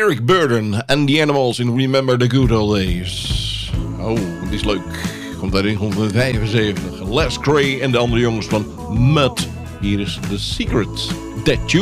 Eric Burdon en The Animals in Remember the Good Old Days. Oh, dit is leuk. Komt uit 1975. Les Gray en de andere jongens van Mud. Hier is The Secret. That You